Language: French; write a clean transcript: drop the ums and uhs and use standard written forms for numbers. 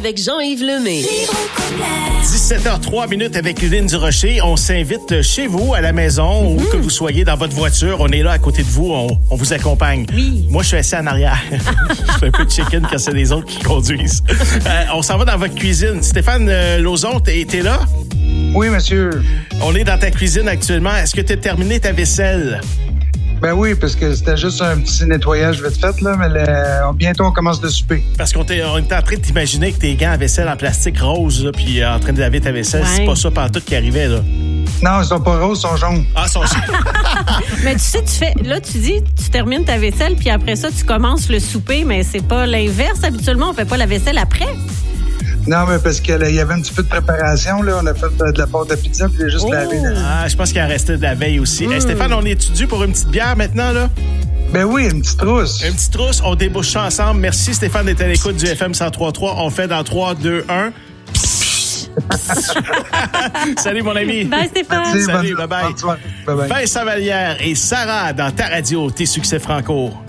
avec Jean-Yves Lemay. 17h03 avec Lynn Durocher. On s'invite chez vous, à la maison, ou que vous soyez dans votre voiture. On est là à côté de vous. On vous accompagne. Oui. Moi, je suis assis en arrière. Je fais un peu de chicken quand c'est les autres qui conduisent. On s'en va dans votre cuisine. Stéphane Lauzon, t'es là? Oui, monsieur. On est dans ta cuisine actuellement. Est-ce que tu as terminé ta vaisselle? Ben oui, parce que c'était juste un petit nettoyage vite fait, là, mais bientôt on commence le souper. Parce qu'on était en train de t'imaginer que tes gants à vaisselle en plastique rose, là, puis en train de laver ta vaisselle. Ouais. C'est pas ça pantoute qui arrivait, là. Non, ils sont pas roses, ils sont jaunes. Ah, sont Mais tu sais, tu dis, tu termines ta vaisselle, puis après ça, tu commences le souper, mais c'est pas l'inverse. Habituellement, on fait pas la vaisselle après. Non, mais parce qu'il y avait un petit peu de préparation, là. On a fait de la pâte à pizza, puis j'ai juste lavé. Ah, je pense qu'il en restait de la veille aussi. Hey, Stéphane, on est dû pour une petite bière maintenant, là? Ben oui, une petite trousse. Une petite trousse, on débouche ça ensemble. Merci Stéphane d'être à l'écoute du FM 103.3. On le fait dans 3, 2, 1. Salut mon ami. Bye Stéphane. Salut, bye bye. Bye bye. Vincent Vallière et Sarah dans ta radio, tes succès franco.